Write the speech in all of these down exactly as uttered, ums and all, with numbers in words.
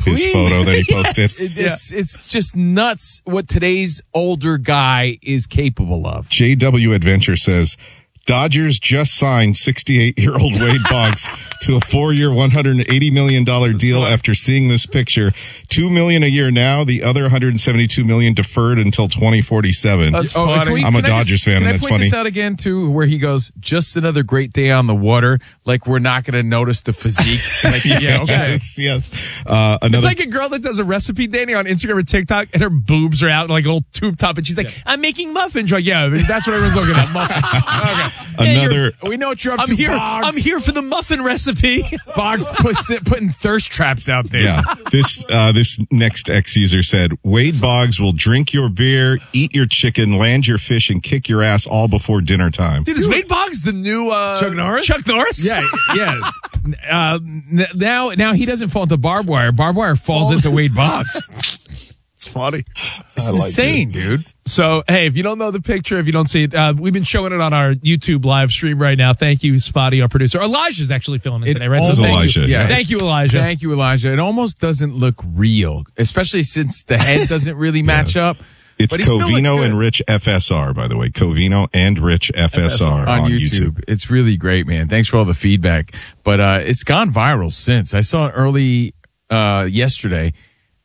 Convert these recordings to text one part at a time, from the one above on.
his Please. photo that he posted. Yes. It, it's it's just nuts what today's older guy is capable of. J W Adventure says, Dodgers just signed sixty-eight-year-old Wade Boggs to a four-year, one hundred eighty million dollars deal funny. after seeing this picture. two million dollars a year now, the other one hundred seventy-two million dollars deferred until twenty forty-seven. That's Oh, funny. can we- I'm a can I Dodgers just- fan, can and I that's point funny. this out again, too, where he goes, just another great day on the water, like we're not going to notice the physique. Like, yeah, okay. Yes, yes. Uh, another, It's like a girl that does a recipe, Danny, on Instagram or TikTok, and her boobs are out like a little tube top, and she's like, I'm making muffins. You're like, yeah, that's what everyone's looking at, muffins. Okay. another, We know what you're up I'm to, here. Boggs. I'm here for the muffin recipe. Boggs puts, putting thirst traps out there. yeah. This, uh, this next X user said, Wade Boggs will drink your beer, eat your chicken, land your fish, and kick your ass all before dinner time. Dude, is Wade Boggs the new uh, Chuck Norris? Chuck Norris? Yeah, yeah. Uh, n- now, now he doesn't fall into barbed wire. Barbed wire falls into Wade Boggs. It's funny. It's insane, dude. So, hey, if you don't know the picture, if you don't see it, uh, we've been showing it on our YouTube live stream right now. Thank you, Spotty, our producer. Elijah's actually filming it, It today, right? almost- thank Elijah, you. yeah. Thank you, Elijah. Thank you, Elijah. It almost doesn't look real, especially since the head doesn't really match up. It's But he still looks Covino good. and Rich F S R, by the way. Covino and Rich F S R on, on YouTube. YouTube. It's really great, man. Thanks for all the feedback. But uh, it's gone viral since. I saw it early uh, yesterday,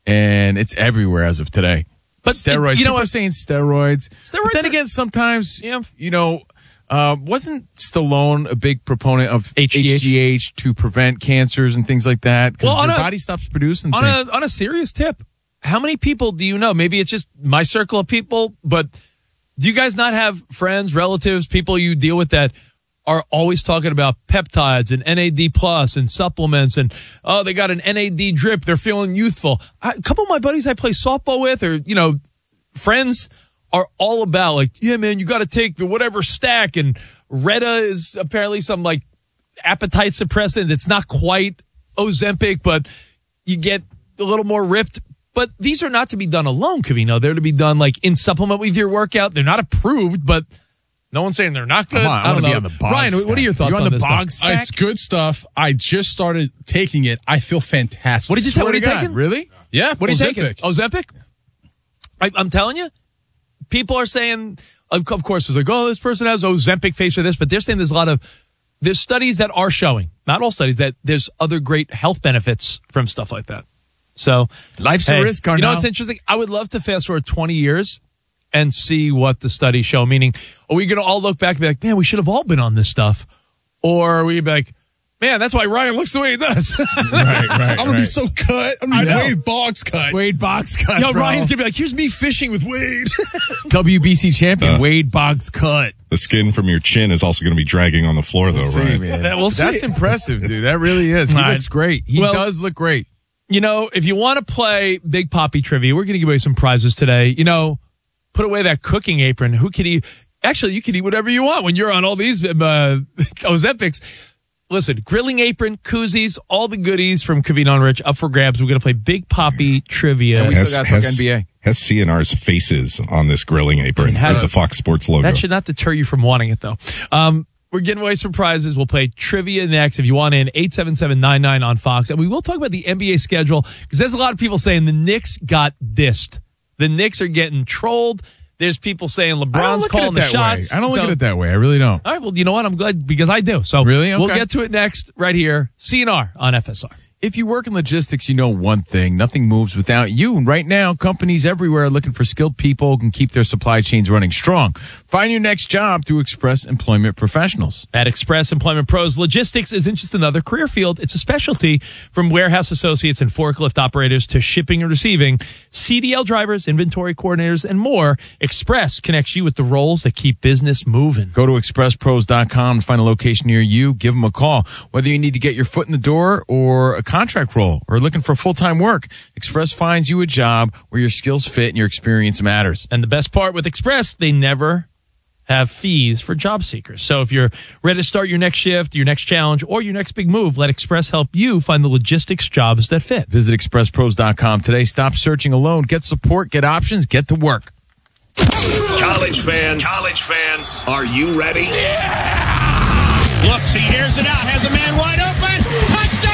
and it's everywhere as of today. But steroids. it- you know People what? are saying steroids. Steroids But then are- again, sometimes, Yeah. you know, uh, wasn't Stallone a big proponent of H G H? H G H to prevent cancers and things like that? Because Well, on your a- body stops producing on things. a on a serious tip, how many people do you know? Maybe it's just my circle of people, but do you guys not have friends, relatives, people you deal with that are always talking about peptides and N A D plus and supplements and oh, they got an N A D drip, they're feeling youthful. I, a couple of my buddies I play softball with, or you know, friends are all about like, yeah, man, you got to take the whatever stack, and Retta is apparently some like appetite suppressant. It's not quite Ozempic, but you get a little more ripped. But these are not to be done alone, Covino. They're to be done like in supplement with your workout. They're not approved, but no one's saying they're not good. Come on, I I don't wanna know. be on the Boggs Ryan, what are your stack. thoughts You on on the this Boggs stuff? stack? It's good stuff. I just started taking it. I feel fantastic. What did you Swear What are to you God, taking? really? Yeah, What are you Ozempic. taking? Ozempic? I, I'm telling you, people are saying, of, of course, it's like, oh, this person has Ozempic face or this, but they're saying there's a lot of, there's studies that are showing, not all studies, that there's other great health benefits from stuff like that. So Life's hey, a risk, you know Carnell. what's interesting? I would love to fast forward twenty years and see what the studies show. Meaning, are we going to all look back and be like, man, we should have all been on this stuff? Or are we be like, man, that's why Ryan looks the way he does. Right, right. I'm gonna be so cut. I'm gonna be know. Wade Boggs cut. Wade Boggs cut. Yo, bro. Ryan's going to be like, here's me fishing with Wade. W B C champion, Uh, Wade Boggs cut. The skin from your chin is also going to be dragging on the floor, though, See, right? man. Yeah, we'll see. That's impressive, dude. That really is. He All right. looks great. He Well- does look great. You know, if you want to play Big Poppy Trivia, we're going to give away some prizes today. You know, put away that cooking apron. Who could eat? Actually, you can eat whatever you want when you're on all these uh, Ozempics. Listen, grilling apron, koozies, all the goodies from Covino and Rich up for grabs. We're going to play Big Poppy Trivia. we still gotta talk N B A. has C N R's faces on this grilling apron Had with a- the Fox Sports logo. That should not deter you from wanting it, though. Um, we're giving away some prizes. We'll play trivia next. If you want in, eight seven seven nine nine on Fox. And we will talk about the N B A schedule because there's a lot of people saying the Knicks got dissed. The Knicks are getting trolled. There's people saying I don't LeBron's look at calling it the that shots. way. I don't look So- at it that way. I really don't. All right, well, you know what? I'm glad because I do. So Really? we'll Okay. get to it next right here. C N R on F S R. If you work in logistics, you know one thing. Nothing moves without you. And right now, companies everywhere are looking for skilled people who can keep their supply chains running strong. Find your next job through Express Employment Professionals. At Express Employment Pros, logistics isn't just another career field. It's a specialty from warehouse associates and forklift operators to shipping and receiving, C D L drivers, inventory coordinators, and more. Express connects you with the roles that keep business moving. Go to express pros dot com to find a location near you. Give them a call. Whether you need to get your foot in the door or a contract role or looking for full-time work, Express finds you a job where your skills fit and your experience matters. And the best part with Express, they never have fees for job seekers. So if you're ready to start your next shift, your next challenge, or your next big move, let Express help you find the logistics jobs that fit. Visit express pros dot com today. Stop searching alone. Get support, get options, get to work. College fans, college fans, are you ready? Looks, he hears it out, has a man wide open. Touchdown!